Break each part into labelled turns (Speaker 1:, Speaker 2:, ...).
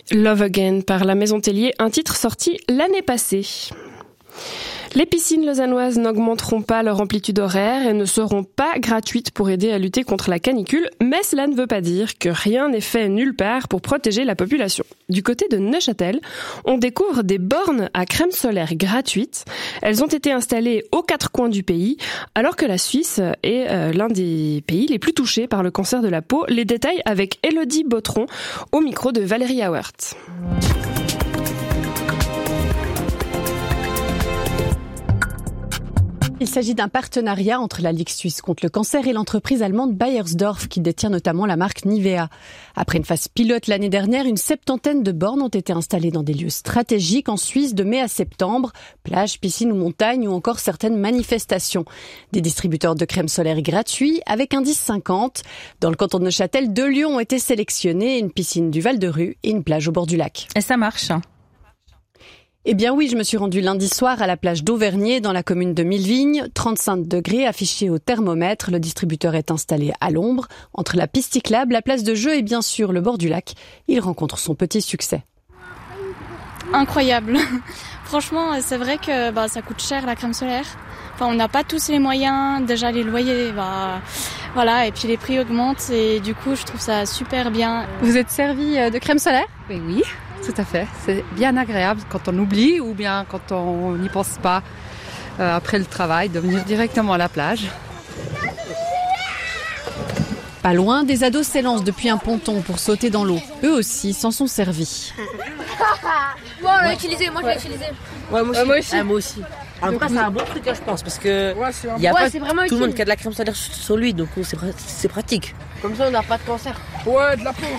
Speaker 1: Love Again par la Maison Tellier, un titre sorti l'année passée. Les piscines lausannoises n'augmenteront pas leur amplitude horaire et ne seront pas gratuites pour aider à lutter contre la canicule, mais cela ne veut pas dire que rien n'est fait nulle part pour protéger la population. Du côté de Neuchâtel, on découvre des bornes à crème solaire gratuites. Elles ont été installées aux 4 coins du pays, alors que la Suisse est l'un des pays les plus touchés par le cancer de la peau. Les détails avec Élodie Bautron au micro de Valérie Auert.
Speaker 2: Il s'agit d'un partenariat entre la Ligue suisse contre le cancer et l'entreprise allemande Bayersdorf qui détient notamment la marque Nivea. Après une phase pilote l'année dernière, une 70 de bornes ont été installées dans des lieux stratégiques en Suisse de mai à septembre, plages, piscines ou montagnes ou encore certaines manifestations. Des distributeurs de crème solaire gratuits avec indice 50. Dans le canton de Neuchâtel, 2 lieux ont été sélectionnés, une piscine du Val-de-Rue et une plage au bord du lac.
Speaker 3: Et ça marche ?
Speaker 2: Eh bien oui, je me suis rendue lundi soir à la plage d'Auvergnat dans la commune de Millevignes. 35 degrés affichés au thermomètre. Le distributeur est installé à l'ombre, entre la piste cyclable, la place de jeu et bien sûr le bord du lac. Il rencontre son petit succès.
Speaker 4: Incroyable. Franchement, c'est vrai que ça coûte cher la crème solaire. Enfin, on n'a pas tous les moyens. Déjà les loyers, voilà, et puis les prix augmentent et du coup, je trouve ça super bien.
Speaker 3: Vous êtes servi de crème solaire ?
Speaker 5: Oui. Tout à fait. C'est bien agréable quand on oublie ou bien quand on n'y pense pas après le travail de venir directement à la plage.
Speaker 2: Pas loin, des ados s'élancent depuis un ponton pour sauter dans l'eau. Eux aussi s'en sont servis.
Speaker 6: Moi, on l'a utilisé. Moi, je l'ai utilisé.
Speaker 7: Ouais, moi aussi. En tout cas, c'est un bon truc, je pense, parce que il y a pas tout le monde qui a de la crème solaire sur lui, donc c'est pratique.
Speaker 6: Comme ça, on n'a pas de cancer.
Speaker 5: Ouais, de la peau.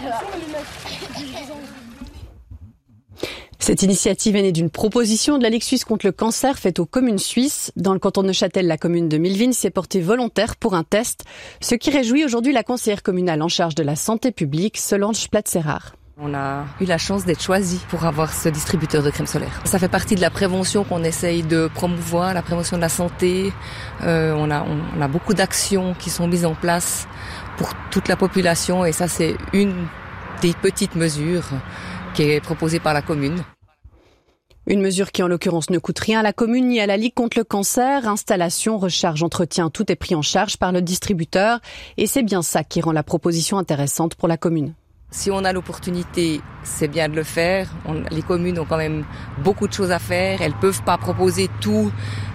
Speaker 2: Cette initiative est née d'une proposition de la Ligue suisse contre le cancer faite aux communes suisses. Dans le canton de Neuchâtel, la commune de Millevignes s'est portée volontaire pour un test, ce qui réjouit aujourd'hui la conseillère communale en charge de la santé publique, Solange Platzerar.
Speaker 8: On a eu la chance d'être choisi pour avoir ce distributeur de crème solaire. Ça fait partie de la prévention qu'on essaye de promouvoir, la prévention de la santé. On a beaucoup d'actions qui sont mises en place pour toute la population et ça c'est une des petites mesures qui est proposée par la commune.
Speaker 2: Une mesure qui en l'occurrence ne coûte rien à la commune ni à la Ligue contre le cancer. Installation, recharge, entretien, tout est pris en charge par le distributeur et c'est bien ça qui rend la proposition intéressante pour la commune.
Speaker 8: Si on a l'opportunité, c'est bien de le faire. Les communes ont quand même beaucoup de choses à faire. Elles peuvent pas proposer tout.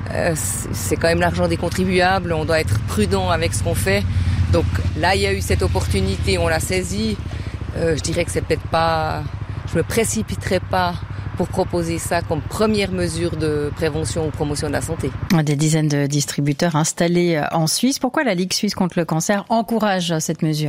Speaker 8: C'est quand même l'argent des contribuables. On doit être prudent avec ce qu'on fait. Donc là, il y a eu cette opportunité, on l'a saisie. Je dirais que c'est peut-être pas... Je me précipiterai pas pour proposer ça comme première mesure de prévention ou promotion de la santé.
Speaker 3: Des dizaines de distributeurs installés en Suisse. Pourquoi la Ligue suisse contre le cancer encourage cette mesure ?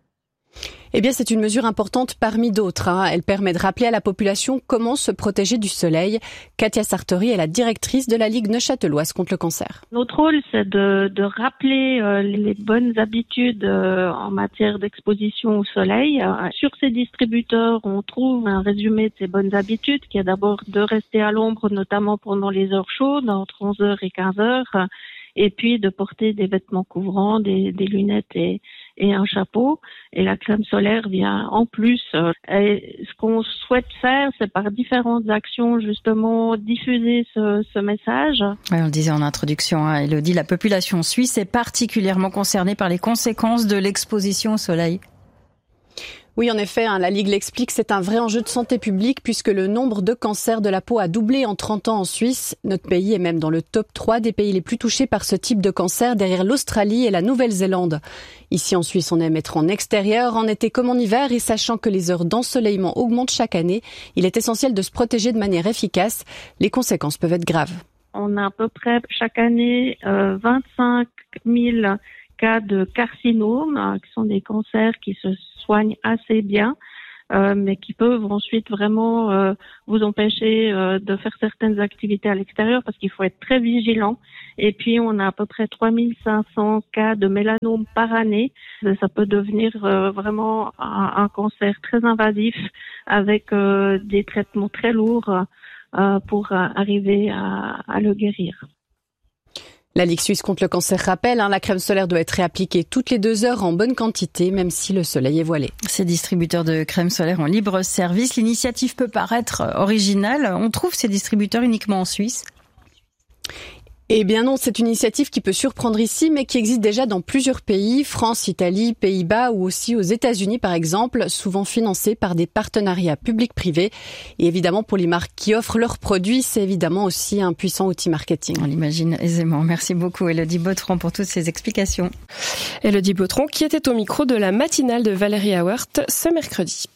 Speaker 2: Eh bien, c'est une mesure importante parmi d'autres. Elle permet de rappeler à la population comment se protéger du soleil. Katia Sartori est la directrice de la Ligue neuchâteloise contre le cancer.
Speaker 9: Notre rôle, c'est de rappeler les bonnes habitudes en matière d'exposition au soleil. Sur ces distributeurs, on trouve un résumé de ces bonnes habitudes, qui est d'abord de rester à l'ombre, notamment pendant les heures chaudes, entre 11h et 15h, et puis de porter des vêtements couvrants, des lunettes et un chapeau. Et la crème solaire vient en plus. Et ce qu'on souhaite faire, c'est par différentes actions, justement, diffuser ce message.
Speaker 3: Oui, on le disait en introduction, Élodie, la population suisse est particulièrement concernée par les conséquences de l'exposition au soleil.
Speaker 2: Oui, en effet, la Ligue l'explique, c'est un vrai enjeu de santé publique puisque le nombre de cancers de la peau a doublé en 30 ans en Suisse. Notre pays est même dans le top 3 des pays les plus touchés par ce type de cancer, derrière l'Australie et la Nouvelle-Zélande. Ici en Suisse, on aime être en extérieur, en été comme en hiver, et sachant que les heures d'ensoleillement augmentent chaque année, il est essentiel de se protéger de manière efficace. Les conséquences peuvent être graves.
Speaker 9: On a à peu près chaque année 25 000 cas de carcinomes, qui sont des cancers qui se soignent assez bien, mais qui peuvent ensuite vraiment vous empêcher de faire certaines activités à l'extérieur parce qu'il faut être très vigilant. Et puis, on a à peu près 3500 cas de mélanome par année. Ça peut devenir vraiment un cancer très invasif avec des traitements très lourds pour arriver à le guérir.
Speaker 2: La Ligue suisse contre le cancer rappelle, la crème solaire doit être réappliquée toutes les 2 heures en bonne quantité, même si le soleil est voilé.
Speaker 3: Ces distributeurs de crème solaire en libre service, l'initiative peut paraître originale. On trouve ces distributeurs uniquement en Suisse ?
Speaker 2: Eh bien non, c'est une initiative qui peut surprendre ici, mais qui existe déjà dans plusieurs pays, France, Italie, Pays-Bas ou aussi aux États-Unis par exemple, souvent financée par des partenariats publics-privés. Et évidemment, pour les marques qui offrent leurs produits, c'est évidemment aussi un puissant outil marketing.
Speaker 3: On l'imagine aisément. Merci beaucoup Élodie Bautron pour toutes ces explications.
Speaker 1: Élodie Bautron qui était au micro de la matinale de Valérie Auwert ce mercredi.